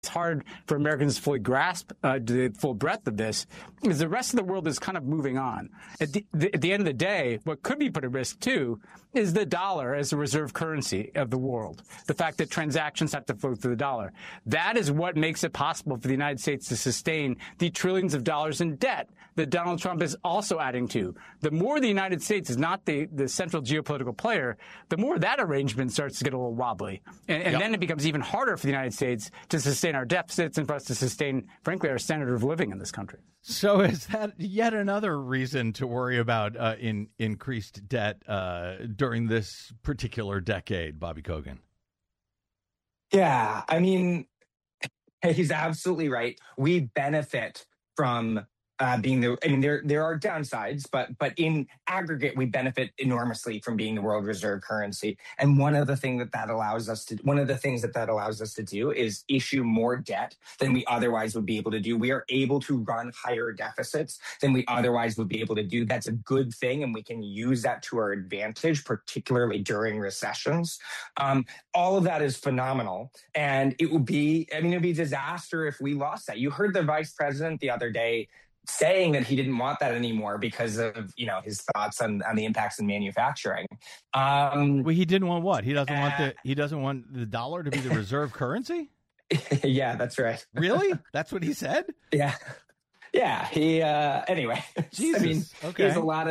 it's hard for Americans to fully grasp the full breadth of this, is the rest of the world is kind of moving on. At the end of the day, what could be put at risk, too, is the dollar as the reserve currency of the world. The fact that transactions have to flow through the dollar. That is what makes it possible for the United States to sustain the trillions of dollars in debt that Donald Trump is also adding to. The more the United States is not the central geopolitical player, the more that arrangement starts to get a little wobbly. And then it becomes even harder for the United States to sustain our deficits and for us to sustain, frankly, our standard of living in this country. So is that yet another reason to worry about increased debt during this particular decade, Bobby Kogan? Yeah, I mean, he's absolutely right. We benefit from there are downsides, but in aggregate, we benefit enormously from being the world reserve currency. And one of the things that allows us to do is issue more debt than we otherwise would be able to do. We are able to run higher deficits than we otherwise would be able to do. That's a good thing, and we can use that to our advantage, particularly during recessions. All of that is phenomenal, and it'd be a disaster if we lost that. You heard the vice president the other day saying that he didn't want that anymore because of his thoughts on the impacts in manufacturing. Well, he didn't want what? He doesn't want the dollar to be the reserve currency? Yeah, that's right. Really? That's what he said? Yeah. Yeah. He anyway. Jesus. I mean, okay. He has a lot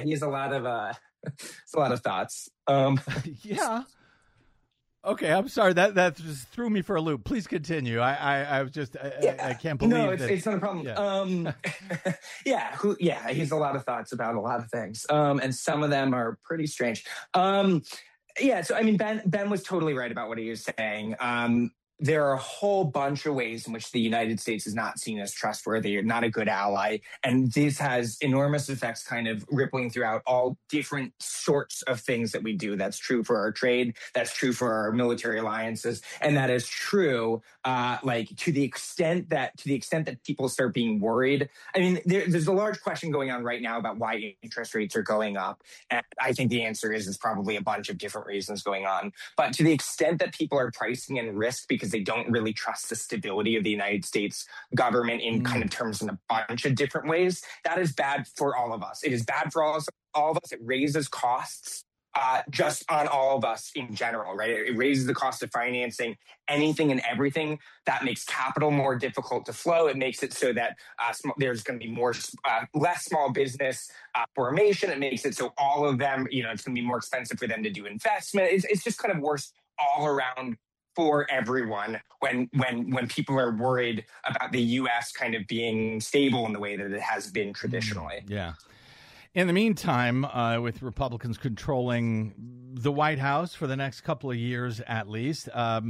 of thoughts. Yeah. Okay, I'm sorry. That just threw me for a loop. Please continue. I was just I can't believe. No, it's not a problem. Yeah. He has a lot of thoughts about a lot of things, and some of them are pretty strange. Yeah. So I mean, Ben was totally right about what he was saying. There are a whole bunch of ways in which the United States is not seen as trustworthy or not a good ally. And this has enormous effects kind of rippling throughout all different sorts of things that we do. That's true for our trade. That's true for our military alliances. And that is true, to the extent that people start being worried. I mean, there's a large question going on right now about why interest rates are going up. And I think the answer is probably a bunch of different reasons going on. But to the extent that people are pricing in risk because they don't really trust the stability of the United States government in kind of terms in a bunch of different ways, that is bad for all of us. It is bad for all of us. It raises costs just on all of us in general, right? It raises the cost of financing anything and everything. That makes capital more difficult to flow. It makes it so that there's going to be less small business formation. It makes it so all of them, it's going to be more expensive for them to do investment. It's just kind of worse all around for everyone when people are worried about the U.S. kind of being stable in the way that it has been traditionally. Yeah. In the meantime, with Republicans controlling the White House for the next couple of years at least,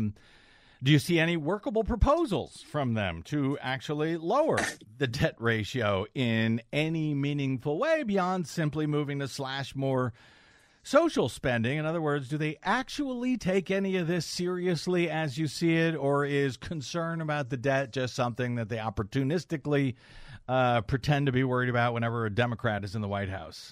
do you see any workable proposals from them to actually lower the debt ratio in any meaningful way beyond simply moving to slash more social spending? In other words, do they actually take any of this seriously as you see it, or is concern about the debt just something that they opportunistically pretend to be worried about whenever a Democrat is in the White House?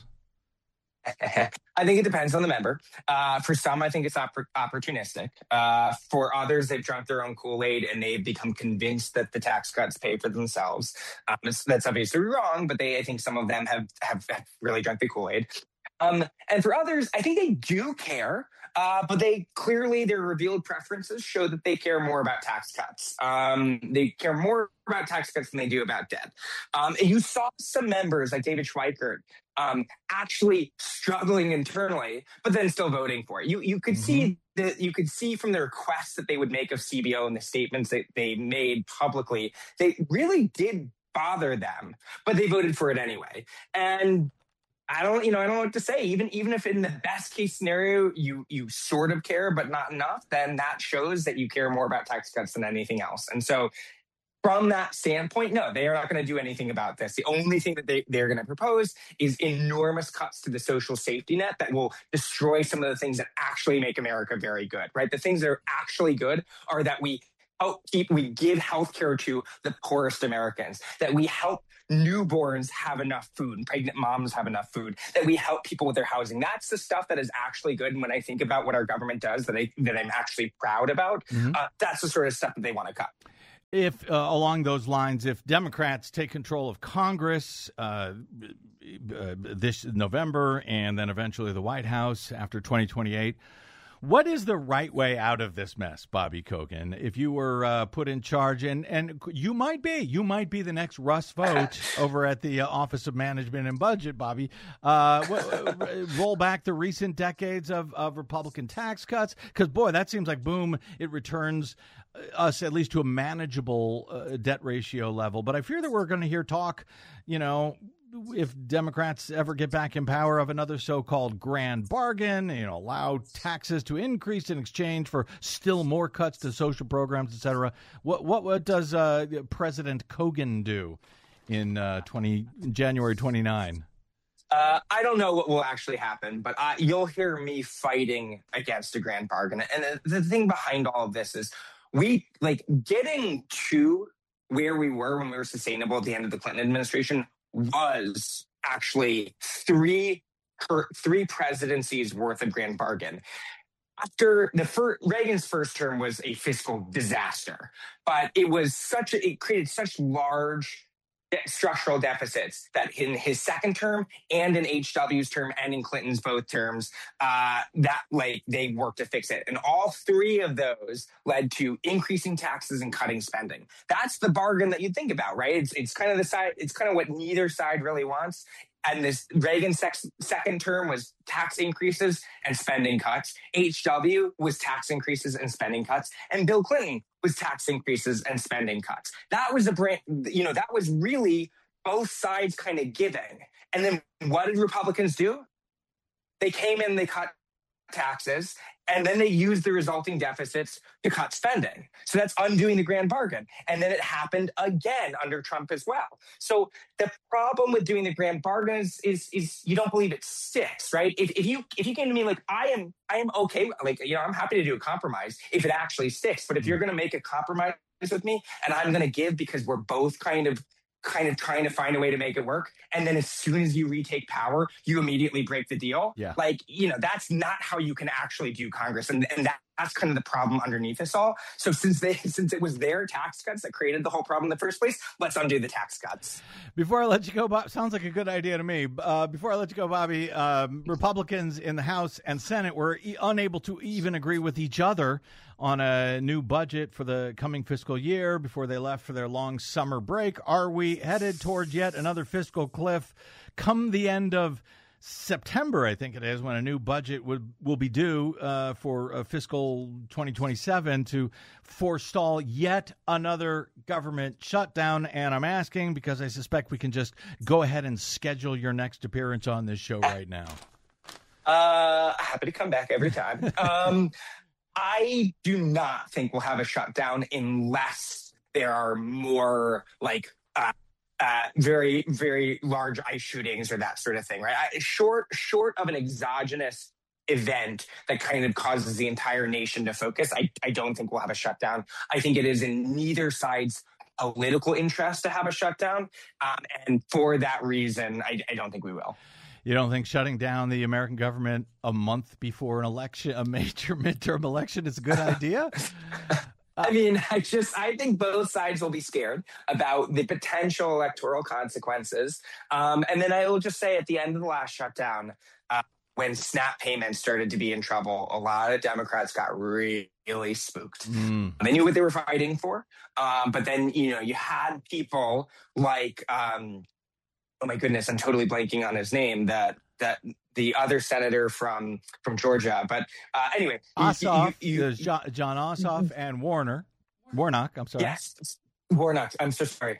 I think it depends on the member. For some, I think it's opportunistic. For others, they've drunk their own Kool-Aid and they've become convinced that the tax cuts pay for themselves. That's obviously wrong, but I think some of them have really drunk the Kool-Aid. And for others, I think they do care, but their revealed preferences show that they care more about tax cuts. They care more about tax cuts than they do about debt. You saw some members like David Schweikert actually struggling internally, but then still voting for it. You could see that. You could see from the requests that they would make of CBO and the statements that they made publicly, they really did bother them, but they voted for it anyway. And I don't know what to say. Even if in the best case scenario you sort of care but not enough, then that shows that you care more about tax cuts than anything else. And so from that standpoint, no, they are not going to do anything about this. The only thing that they're going to propose is enormous cuts to the social safety net that will destroy some of the things that actually make America very good, right? The things that are actually good are that we give healthcare to the poorest Americans, that we help newborns have enough food and pregnant moms have enough food, that we help people with their housing. That's the stuff that is actually good. And when I think about what our government does that I'm actually proud about, that's the sort of stuff that they want to cut. If along those lines, if Democrats take control of Congress this November and then eventually the White House after 2028, what is the right way out of this mess, Bobby Kogan? If you were put in charge, and you might be the next Russ Vought over at the Office of Management and Budget, Bobby. Roll back the recent decades of Republican tax cuts, because boy, that seems like boom, it returns us at least to a manageable debt ratio level. But I fear that we're going to hear talk, if Democrats ever get back in power, of another so-called grand bargain, allow taxes to increase in exchange for still more cuts to social programs, et cetera. What does President Kogan do in January 29? I don't know what will actually happen, but you'll hear me fighting against a grand bargain. And the thing behind all of this is getting to where we were when we were sustainable at the end of the Clinton administration was actually three presidencies worth of grand bargain. After Reagan's first term was a fiscal disaster, but it created such large structural deficits that in his second term and in HW's term and in Clinton's both terms, they worked to fix it. And all three of those led to increasing taxes and cutting spending. That's the bargain that you think about, right? It's kind of it's kind of what neither side really wants. And this Reagan's second term was tax increases and spending cuts. HW was tax increases and spending cuts. And Bill Clinton was tax increases and spending cuts. That was that was really both sides kind of giving. And then what did Republicans do? They came in, they cut taxes, and then they used the resulting deficits to cut spending. So that's undoing the grand bargain. And then it happened again under Trump as well. So the problem with doing the grand bargain is you don't believe it sticks, right? If you came to me like, I am okay, I'm happy to do a compromise if it actually sticks. But if you're going to make a compromise with me and I'm going to give because we're both kind of trying to find a way to make it work, and then as soon as you retake power, you immediately break the deal. Yeah. That's not how you can actually do Congress. And that's kind of the problem underneath this all. So since it was their tax cuts that created the whole problem in the first place, let's undo the tax cuts. Before I let you go, Bob, sounds like a good idea to me. Before I let you go, Bobby, Republicans in the House and Senate were unable to even agree with each other on a new budget for the coming fiscal year before they left for their long summer break. Are we headed towards yet another fiscal cliff come the end of September, I think it is, when a new budget will be due for fiscal 2027 to forestall yet another government shutdown? And I'm asking because I suspect we can just go ahead and schedule your next appearance on this show right now. Happy to come back every time. I do not think we'll have a shutdown unless there are more very, very large ICE shootings or that sort of thing, right? Short of an exogenous event that kind of causes the entire nation to focus, I don't think we'll have a shutdown. I think it is in neither side's political interest to have a shutdown. And for that reason, I don't think we will. You don't think shutting down the American government a month before an election, a major midterm election, is a good idea? I mean, I think both sides will be scared about the potential electoral consequences. And then I will just say at the end of the last shutdown, when SNAP payments started to be in trouble, a lot of Democrats got really spooked. They knew what they were fighting for. But then, you had people like, oh my goodness, I'm totally blanking on his name, that the other senator from Georgia. But anyway. Ossoff, John Ossoff and Warnock, I'm sorry. Yes, Warnock. I'm so sorry.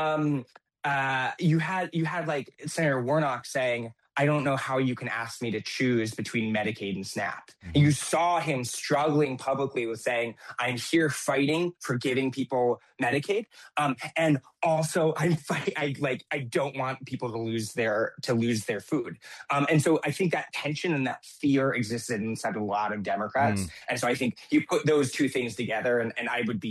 You had like Senator Warnock saying, I don't know how you can ask me to choose between Medicaid and SNAP. Mm-hmm. You saw him struggling publicly with saying, I'm here fighting for giving people Medicaid. And also I don't want people to lose their food. And so I think that tension and that fear existed inside a lot of Democrats. And so I think you put those two things together and I would be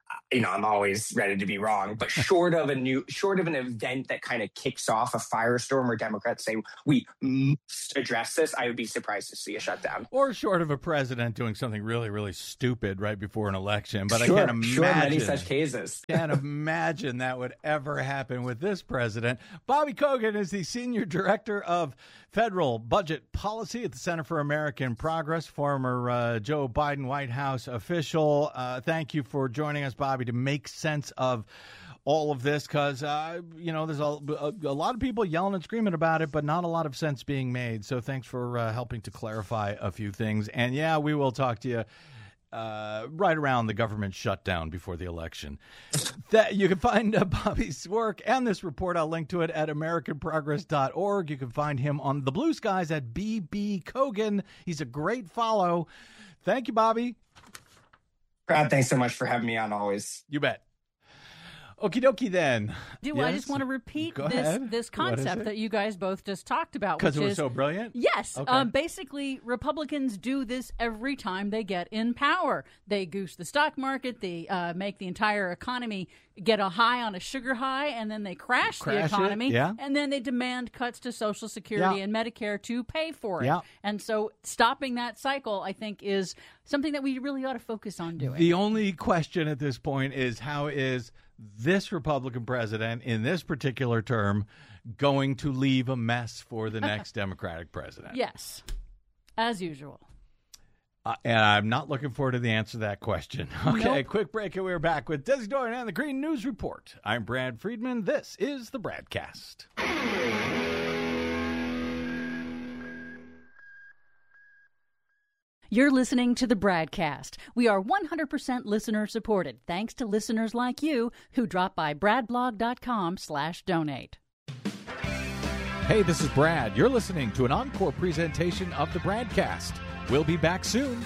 I'm always ready to be wrong, but short of an event that kind of kicks off a firestorm where Democrats say we must address this, I would be surprised to see a shutdown. Or short of a president doing something really, really stupid right before an election. But Sure, I can't imagine many such cases. Can't imagine that would ever happen with this president. Bobby Kogan is the Senior Director of Federal Budget Policy at the Center for American Progress, former Joe Biden White House official. Thank you for joining us, Bobby, to make sense of all of this, because, there's a lot of people yelling and screaming about it, but not a lot of sense being made. So thanks for helping to clarify a few things. And, yeah, we will talk to you right around the government shutdown before the election. That you can find Bobby's work and this report. I'll link to it at americanprogress.org. You can find him on the Blue Skies at BB Kogan. He's a great follow. Thank you, Bobby. Brad, thanks so much for having me on always. You bet. Okie dokie then. I just want to repeat this concept that you guys both just talked about. Because it was so brilliant? Yes. Okay. Basically, Republicans do this every time they get in power. They goose the stock market. They make the entire economy get a high on a sugar high, and then they crash the economy. Yeah. And then they demand cuts to Social Security and Medicare to pay for it. Yeah. And so stopping that cycle, I think, is something that we really ought to focus on doing. The only question at this point is, how is this Republican president in this particular term going to leave a mess for the next Democratic president? Yes, as usual. And I'm not looking forward to the answer to that question. Okay, Nope. Quick break, and we're back with Desi Doyen and the Green News Report. I'm Brad Friedman. This is the Bradcast. You're listening to the Bradcast. We are 100% listener supported, thanks to listeners like you who drop by bradblog.com/donate. Hey, this is Brad. You're listening to an encore presentation of the Bradcast. We'll be back soon.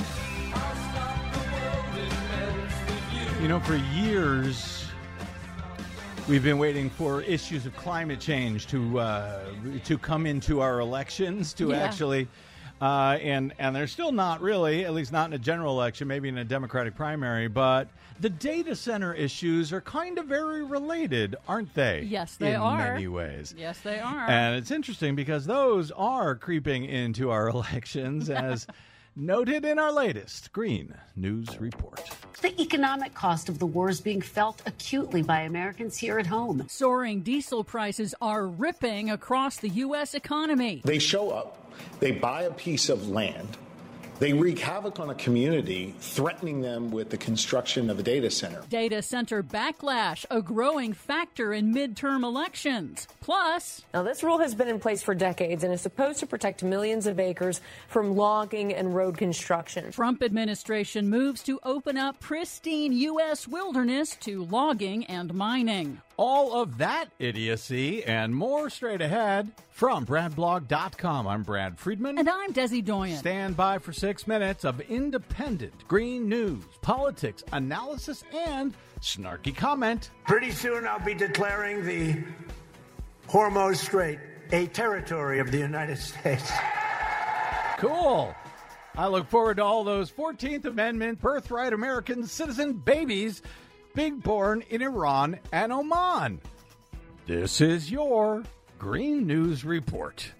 For years, we've been waiting for issues of climate change to come into our elections, to actually... and they're still not really, at least not in a general election, maybe in a Democratic primary, but the data center issues are kind of very related, aren't they? Yes, they are. In many ways. Yes, they are. And it's interesting because those are creeping into our elections, as noted in our latest Green News Report. The economic cost of the war is being felt acutely by Americans here at home. Soaring diesel prices are ripping across the U.S. economy. They show up. They buy a piece of land. They wreak havoc on a community, threatening them with the construction of a data center. Data center backlash, a growing factor in midterm elections. Plus, now this rule has been in place for decades and is supposed to protect millions of acres from logging and road construction. Trump administration moves to open up pristine U.S. wilderness to logging and mining. All of that idiocy and more straight ahead from BradBlog.com. I'm Brad Friedman. And I'm Desi Doyen. Stand by for 6 minutes of independent green news, politics, analysis, and snarky comment. Pretty soon I'll be declaring the Hormuz Strait a territory of the United States. Cool. I look forward to all those 14th Amendment birthright American citizen babies being born in Iran and Oman. This is your Green News Report.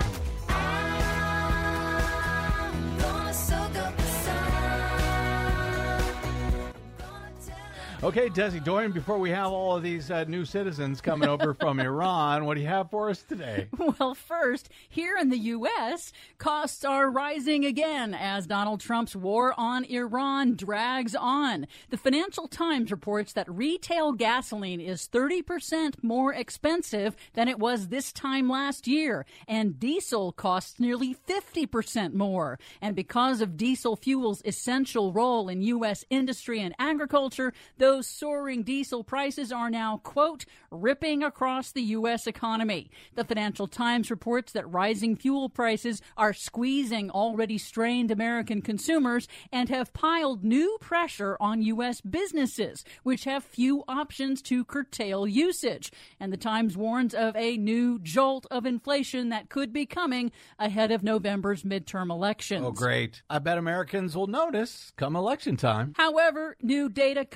Okay, Desi Doyen, before we have all of these new citizens coming over from Iran, what do you have for us today? Well, first, here in the U.S., costs are rising again as Donald Trump's war on Iran drags on. The Financial Times reports that retail gasoline is 30% more expensive than it was this time last year, and diesel costs nearly 50% more. And because of diesel fuel's essential role in U.S. industry and agriculture, those soaring diesel prices are now, quote, ripping across the U.S. economy. The Financial Times reports that rising fuel prices are squeezing already strained American consumers and have piled new pressure on U.S. businesses, which have few options to curtail usage. And the Times warns of a new jolt of inflation that could be coming ahead of November's midterm elections. Oh, great. I bet Americans will notice come election time. However, new data confirms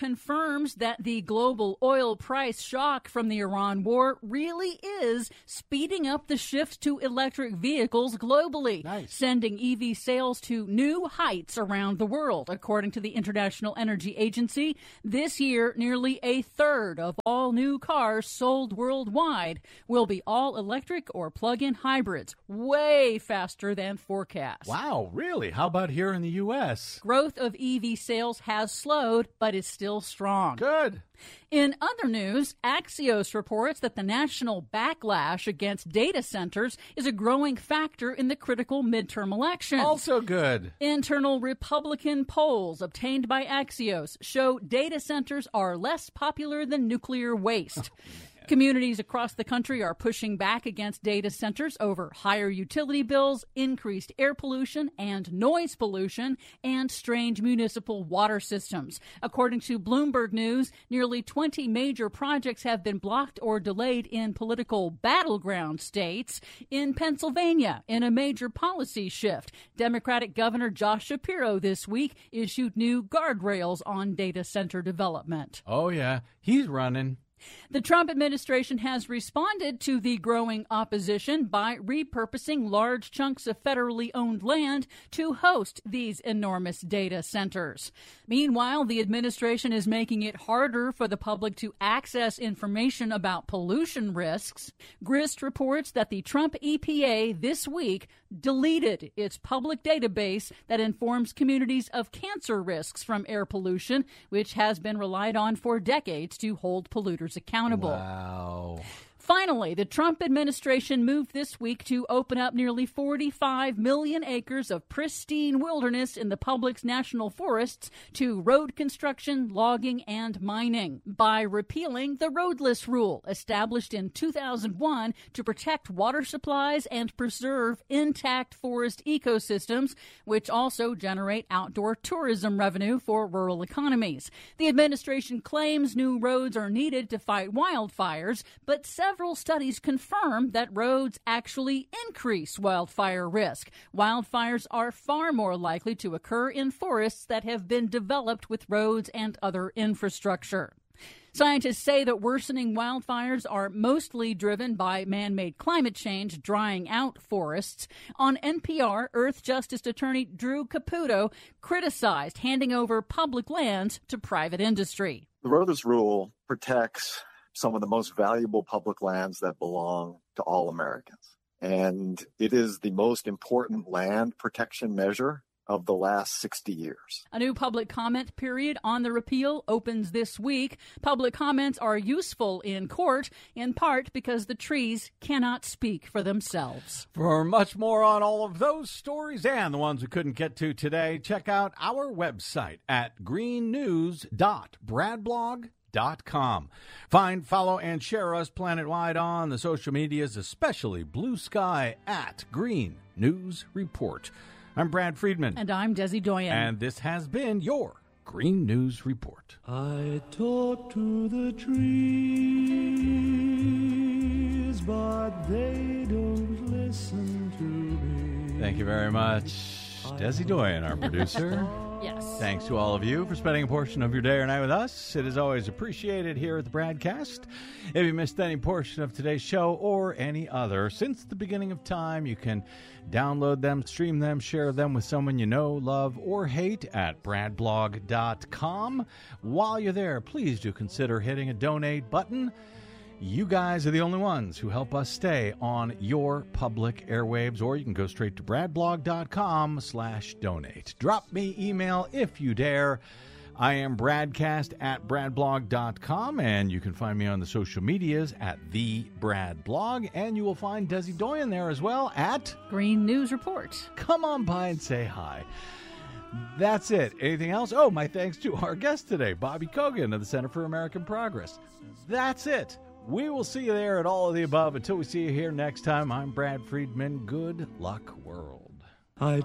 confirms that the global oil price shock from the Iran war really is speeding up the shift to electric vehicles globally, sending EV sales to new heights around the world. According to the International Energy Agency, this year, nearly a third of all new cars sold worldwide will be all electric or plug-in hybrids, way faster than forecast. Wow, really? How about here in the U.S.? Growth of EV sales has slowed, but is still strong. Good. In other news, Axios reports that the national backlash against data centers is a growing factor in the critical midterm elections. Also good. Internal Republican polls obtained by Axios show data centers are less popular than nuclear waste. Communities across the country are pushing back against data centers over higher utility bills, increased air pollution and noise pollution, and strained municipal water systems. According to Bloomberg News, nearly 20 major projects have been blocked or delayed in political battleground states. In Pennsylvania, in a major policy shift, Democratic Governor Josh Shapiro this week issued new guardrails on data center development. Oh, yeah. He's running. The Trump administration has responded to the growing opposition by repurposing large chunks of federally owned land to host these enormous data centers. Meanwhile, the administration is making it harder for the public to access information about pollution risks. Grist reports that the Trump EPA this week deleted its public database that informs communities of cancer risks from air pollution, which has been relied on for decades to hold polluters accountable. Wow. Finally, the Trump administration moved this week to open up nearly 45 million acres of pristine wilderness in the public's national forests to road construction, logging, and mining by repealing the roadless rule established in 2001 to protect water supplies and preserve intact forest ecosystems, which also generate outdoor tourism revenue for rural economies. The administration claims new roads are needed to fight wildfires, but several studies confirm that roads actually increase wildfire risk. Wildfires are far more likely to occur in forests that have been developed with roads and other infrastructure. Scientists say that worsening wildfires are mostly driven by man-made climate change, drying out forests. On NPR, Earth Justice Attorney Drew Caputo criticized handing over public lands to private industry. The roadless rule protects some of the most valuable public lands that belong to all Americans. And it is the most important land protection measure of the last 60 years. A new public comment period on the repeal opens this week. Public comments are useful in court, in part because the trees cannot speak for themselves. For much more on all of those stories and the ones we couldn't get to today, check out our website at greennews.bradblog.com. Find, follow, and share us planet-wide on the social medias, especially Blue Sky at Green News Report. I'm Brad Friedman. And I'm Desi Doyen. And this has been your Green News Report. I talk to the trees, but they don't listen to me. Thank you very much, Desi Doyen, our producer. Yes. Thanks to all of you for spending a portion of your day or night with us. It is always appreciated here at the Bradcast. If you missed any portion of today's show or any other since the beginning of time, you can download them, stream them, share them with someone you know, love, or hate at bradblog.com. While you're there, please do consider hitting a donate button. You guys are the only ones who help us stay on your public airwaves, or you can go straight to bradblog.com/donate. Drop me email if you dare. I am bradcast@bradblog.com, and you can find me on the social medias at The Brad Blog, and you will find Desi Doyen there as well at Green News Report. Come on by and say hi. That's it. Anything else? Oh, my thanks to our guest today, Bobby Kogan of the Center for American Progress. That's it. We will see you there at all of the above. Until we see you here next time, I'm Brad Friedman. Good luck, world.